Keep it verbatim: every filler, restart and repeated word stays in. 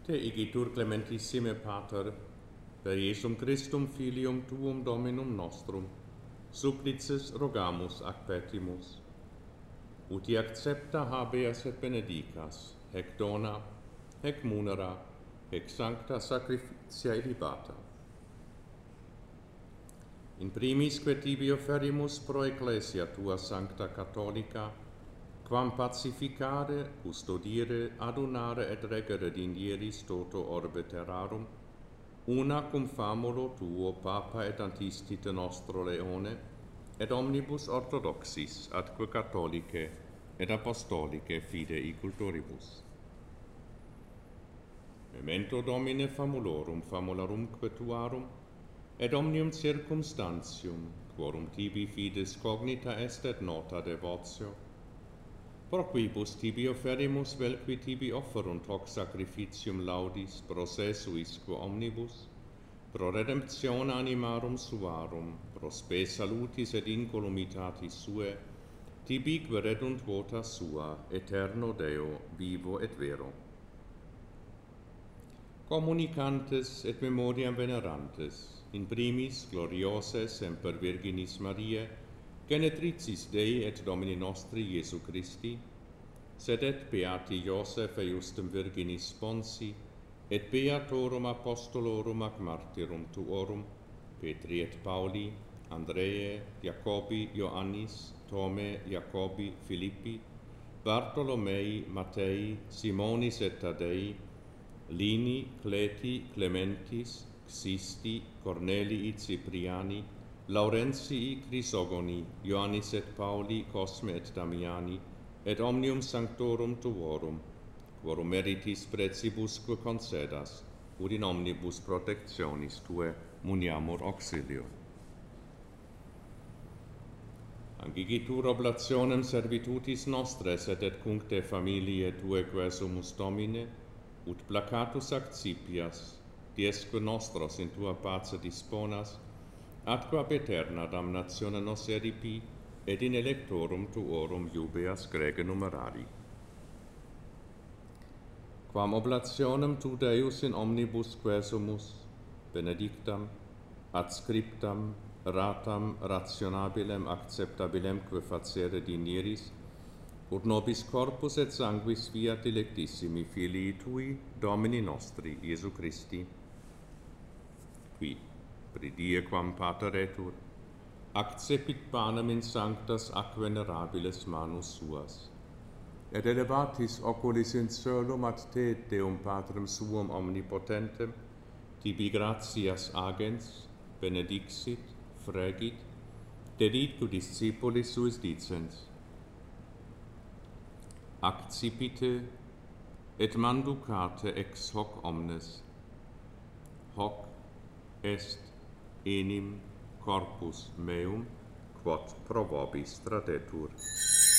Te igitur clementissime Pater, per Iesum Christum Filium Tuum Dominum nostrum, supplices rogamus ac petimus, uti accepta habeas et benedicas, hec dona, hec munera, hec sancta sacrificia illibata. In primis que tibi offerimus pro Ecclesia tua sancta catholica, quam pacificare, custodire, adunare et regere dinieris toto orbe terrarum, una cum famulo tuo Papa et Antistite nostro Leone, et omnibus orthodoxis atque catholicae et apostolicae fidei cultoribus. Memento Domine famulorum famularumque tuarum, et omnium circumstantium, quorum tibi fides cognita est et nota devotio, pro quibus tibi offerimus vel qui tibi offerunt hoc sacrificium laudis pro se suisque omnibus, pro redemptione animarum suarum, pro spe salutis et incolumitatis sue, tibi queredunt vota sua, eterno Deo, vivo et vero. Communicantes et memoriam venerantes, in primis gloriose semper Virginis Mariae, genetricis Dei et Domini nostri Iesu Christi, sed et beati Iosef et Justum Virginis Sponsi, et beatorum apostolorum ac martyrum tuorum, Petri et Pauli, Andreae, Jacobi, Ioannis, Tome, Jacobi, Philippi, Bartolomei, Mattei, Simonis et Tadei, Lini, Cleti, Clementis, Xisti, Cornelii, Cipriani, Laurentii, Chrysogoni, Ioannis et Pauli, Cosme et Damiani, et omnium sanctorum tuorum, quorum meritis precibusque concedas, ut in omnibus protectionis tue muniamur auxilio. Ancigitur oblationem servitutis nostres et et cuncte familiae tue quesumus Domine, ut placatus accipias, diesque nostros in tua pace disponas, atque ab aeterna damnatione nos eripi, et in electorum tuorum iubeas grege numerari. Quam oblationem tu Deus in omnibus quesumus, benedictam, adscriptam, ratam, rationabilem, acceptabilemque facere dinieris, ut nobis corpus et sanguis fiat dilectissimi filii tui, Domini nostri, Iesu Christi, qui, pridie quam Pater etur, accepit panem in sanctas ac venerabiles manus suas, et elevatis oculis in coelum ad te, Deum Patrem suum omnipotentem, tibi gratias agens, benedixit, fregit, dedit tu discipulis suis dicens, accipite et manducate ex hoc omnes, hoc est enim corpus meum, quod pro vobis tradetur.